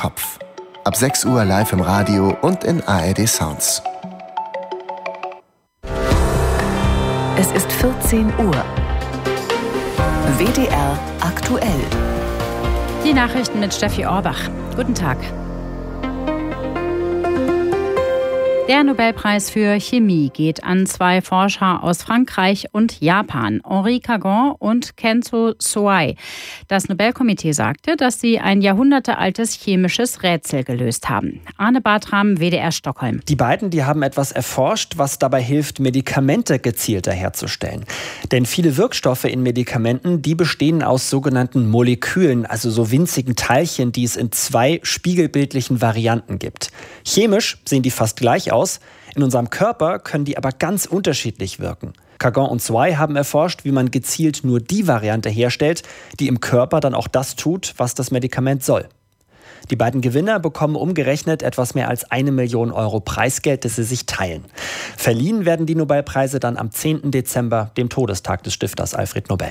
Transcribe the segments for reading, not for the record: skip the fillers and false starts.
Kopf. Ab 6 Uhr live im Radio und in ARD Sounds. Es ist 14 Uhr. WDR aktuell. Die Nachrichten mit Steffi Orbach. Guten Tag. Der Nobelpreis für Chemie geht an zwei Forscher aus Frankreich und Japan, Henri Cagon und Kenzo Soai. Das Nobelkomitee sagte, dass sie ein jahrhundertealtes chemisches Rätsel gelöst haben. Arne Bartram, WDR Stockholm. Die beiden, die haben etwas erforscht, was dabei hilft, Medikamente gezielter herzustellen. Denn viele Wirkstoffe in Medikamenten, die bestehen aus sogenannten Molekülen, also so winzigen Teilchen, die es in zwei spiegelbildlichen Varianten gibt. Chemisch sehen die fast gleich aus. In unserem Körper können die aber ganz unterschiedlich wirken. Cagon und Soai haben erforscht, wie man gezielt nur die Variante herstellt, die im Körper dann auch das tut, was das Medikament soll. Die beiden Gewinner bekommen umgerechnet etwas mehr als 1 Million Euro Preisgeld, das sie sich teilen. Verliehen werden die Nobelpreise dann am 10. Dezember, dem Todestag des Stifters Alfred Nobel.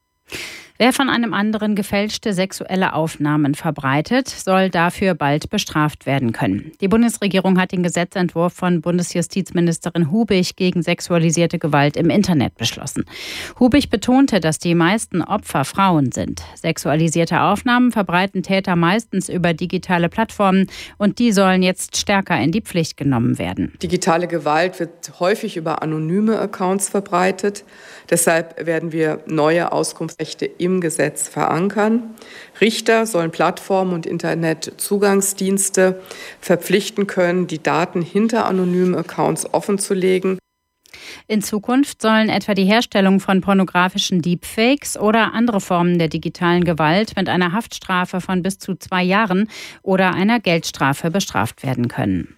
Wer von einem anderen gefälschte sexuelle Aufnahmen verbreitet, soll dafür bald bestraft werden können. Die Bundesregierung hat den Gesetzentwurf von Bundesjustizministerin Hubig gegen sexualisierte Gewalt im Internet beschlossen. Hubig betonte, dass die meisten Opfer Frauen sind. Sexualisierte Aufnahmen verbreiten Täter meistens über digitale Plattformen und die sollen jetzt stärker in die Pflicht genommen werden. Digitale Gewalt wird häufig über anonyme Accounts verbreitet. Deshalb werden wir neue Auskunftsrechte im Gesetz verankern. Richter sollen Plattformen und Internetzugangsdienste verpflichten können, die Daten hinter anonymen Accounts offenzulegen. In Zukunft sollen etwa die Herstellung von pornografischen Deepfakes oder andere Formen der digitalen Gewalt mit einer Haftstrafe von bis zu 2 Jahren oder einer Geldstrafe bestraft werden können.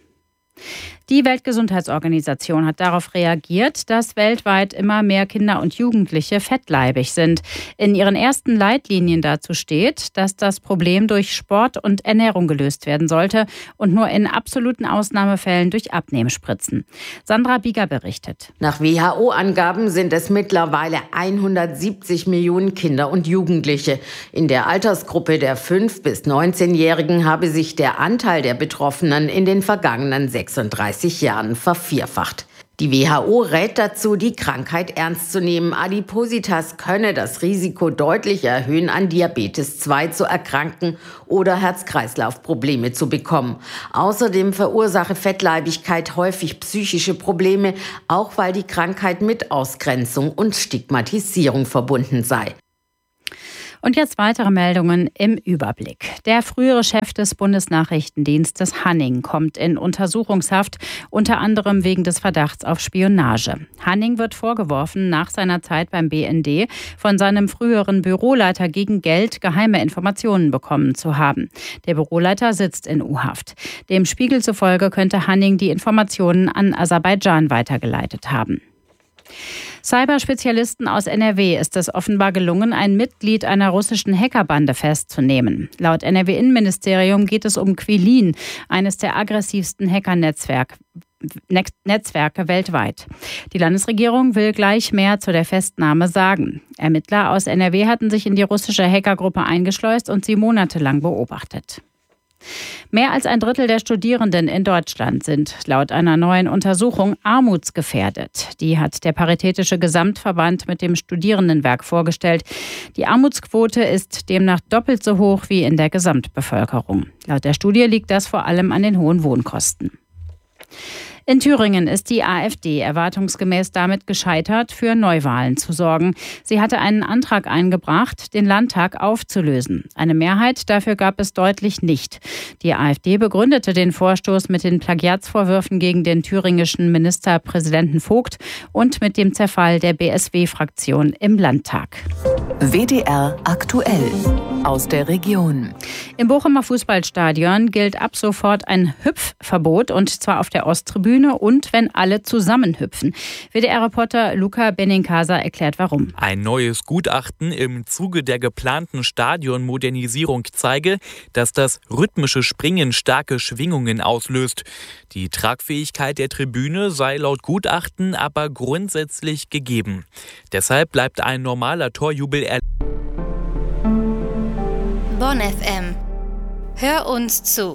Die Weltgesundheitsorganisation hat darauf reagiert, dass weltweit immer mehr Kinder und Jugendliche fettleibig sind. In ihren ersten Leitlinien dazu steht, dass das Problem durch Sport und Ernährung gelöst werden sollte und nur in absoluten Ausnahmefällen durch Abnehmspritzen. Sandra Bieger berichtet. Nach WHO-Angaben sind es mittlerweile 170 Millionen Kinder und Jugendliche. In der Altersgruppe der 5- bis 19-Jährigen habe sich der Anteil der Betroffenen in den vergangenen 36 Jahren vervierfacht. Die WHO rät dazu, die Krankheit ernst zu nehmen. Adipositas könne das Risiko deutlich erhöhen, an Diabetes 2 zu erkranken oder Herz-Kreislauf-Probleme zu bekommen. Außerdem verursache Fettleibigkeit häufig psychische Probleme, auch weil die Krankheit mit Ausgrenzung und Stigmatisierung verbunden sei. Und jetzt weitere Meldungen im Überblick. Der frühere Chef des Bundesnachrichtendienstes Hanning kommt in Untersuchungshaft, unter anderem wegen des Verdachts auf Spionage. Hanning wird vorgeworfen, nach seiner Zeit beim BND von seinem früheren Büroleiter gegen Geld geheime Informationen bekommen zu haben. Der Büroleiter sitzt in U-Haft. Dem Spiegel zufolge könnte Hanning die Informationen an Aserbaidschan weitergeleitet haben. Cyberspezialisten aus NRW ist es offenbar gelungen, ein Mitglied einer russischen Hackerbande festzunehmen. Laut NRW-Innenministerium geht es um Quilin, eines der aggressivsten Hackernetzwerke weltweit. Die Landesregierung will gleich mehr zu der Festnahme sagen. Ermittler aus NRW hatten sich in die russische Hackergruppe eingeschleust und sie monatelang beobachtet. Mehr als 1/3 der Studierenden in Deutschland sind laut einer neuen Untersuchung armutsgefährdet. Die hat der Paritätische Gesamtverband mit dem Studierendenwerk vorgestellt. Die Armutsquote ist demnach doppelt so hoch wie in der Gesamtbevölkerung. Laut der Studie liegt das vor allem an den hohen Wohnkosten. In Thüringen ist die AfD erwartungsgemäß damit gescheitert, für Neuwahlen zu sorgen. Sie hatte einen Antrag eingebracht, den Landtag aufzulösen. Eine Mehrheit dafür gab es deutlich nicht. Die AfD begründete den Vorstoß mit den Plagiatsvorwürfen gegen den thüringischen Ministerpräsidenten Vogt und mit dem Zerfall der BSW-Fraktion im Landtag. WDR aktuell aus der Region. Im Bochumer Fußballstadion gilt ab sofort ein Hüpfverbot, und zwar auf der Osttribüne und wenn alle zusammen hüpfen. WDR-Reporter Luca Benincasa erklärt, warum. Ein neues Gutachten im Zuge der geplanten Stadionmodernisierung zeige, dass das rhythmische Springen starke Schwingungen auslöst. Die Tragfähigkeit der Tribüne sei laut Gutachten aber grundsätzlich gegeben. Deshalb bleibt ein normaler Torjubel Bonn FM. Hör uns zu.